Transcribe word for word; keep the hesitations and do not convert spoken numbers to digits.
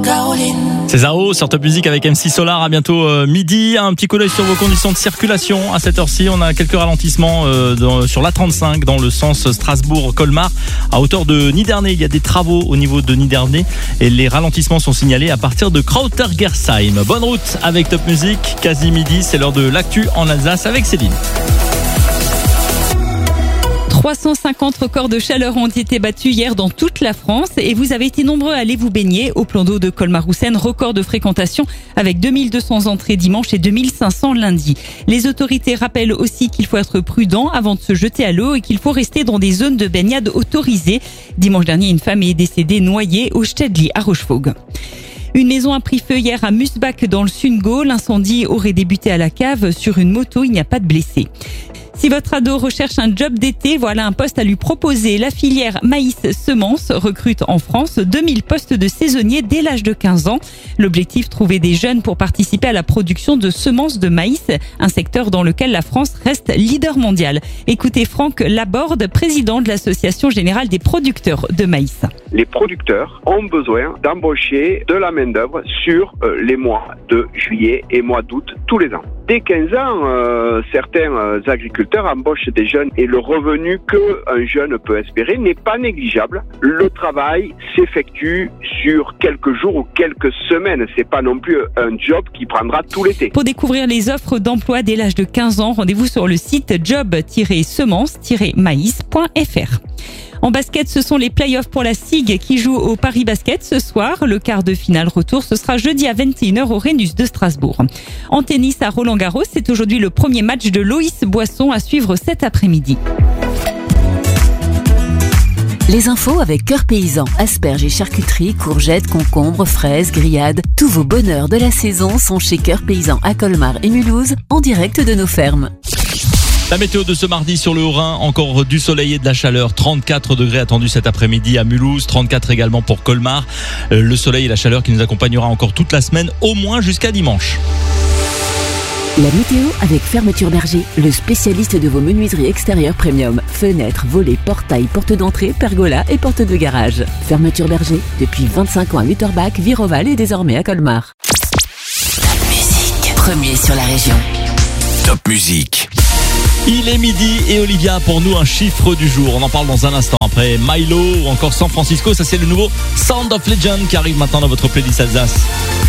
C'est Zao sur Top Music avec M C Solar. À bientôt euh, midi. Un petit coup d'œil sur vos conditions de circulation. À cette heure-ci, on a quelques ralentissements euh, dans, sur l'A trente-cinq dans le sens Strasbourg-Colmar. À hauteur de Niderney, il y a des travaux au niveau de Niderney et les ralentissements sont signalés à partir de Krautergersheim. Bonne route avec Top Music. Quasi midi, c'est l'heure de l'actu en Alsace avec Céline. trois cent cinquante records de chaleur ont été battus hier dans toute la France et vous avez été nombreux à aller vous baigner au plan d'eau de Colmar-Roussen. Record de fréquentation avec deux mille deux cents entrées dimanche et deux mille cinq cents lundi. Les autorités rappellent aussi qu'il faut être prudent avant de se jeter à l'eau et qu'il faut rester dans des zones de baignade autorisées. Dimanche dernier, une femme est décédée noyée au Stedli à Rochefoucauld. Une maison a pris feu hier à Musbach dans le Sundgau. L'incendie aurait débuté à la cave. Sur une moto, il n'y a pas de blessés. Si votre ado recherche un job d'été, voilà un poste à lui proposer. La filière maïs-semences recrute en France deux mille postes de saisonniers dès l'âge de quinze ans. L'objectif, trouver des jeunes pour participer à la production de semences de maïs, un secteur dans lequel la France reste leader mondial. Écoutez Franck Laborde, président de l'Association générale des producteurs de maïs. Les producteurs ont besoin d'embaucher de la main-d'œuvre sur euh, les mois de juillet et mois d'août tous les ans. Dès quinze ans, euh, certains euh, agriculteurs embauchent des jeunes et le revenu qu'un jeune peut espérer n'est pas négligeable. Le travail s'effectue sur quelques jours ou quelques semaines. C'est pas non plus un job qui prendra tout l'été. Pour découvrir les offres d'emploi dès l'âge de quinze ans, rendez-vous sur le site job tiret semence tiret maïs point f r. En basket, ce sont les playoffs pour la S I G qui jouent au Paris Basket ce soir. Le quart de finale retour, ce sera jeudi à vingt et une heures au Rhenus de Strasbourg. En tennis à Roland-Garros, c'est aujourd'hui le premier match de Loïs Boisson à suivre cet après-midi. Les infos avec Cœur Paysan, asperges et charcuterie, courgettes, concombres, fraises, grillades. Tous vos bonheurs de la saison sont chez Cœur Paysan à Colmar et Mulhouse, en direct de nos fermes. La météo de ce mardi sur le Haut-Rhin, encore du soleil et de la chaleur. trente-quatre degrés attendus cet après-midi à Mulhouse, trente-quatre également pour Colmar. Le soleil et la chaleur qui nous accompagnera encore toute la semaine, au moins jusqu'à dimanche. La météo avec Fermeture Berger, le spécialiste de vos menuiseries extérieures premium. Fenêtres, volets, portails, portes d'entrée, pergolas et portes de garage. Fermeture Berger, depuis vingt-cinq ans à Witterbach, Viroval et désormais à Colmar. Top Music, premier sur la région. Top Music. Il est midi et Olivia, pour nous, un chiffre du jour. On en parle dans un instant. Après Milo ou encore San Francisco, ça c'est le nouveau Sound of Legend qui arrive maintenant dans votre playlist Alsace.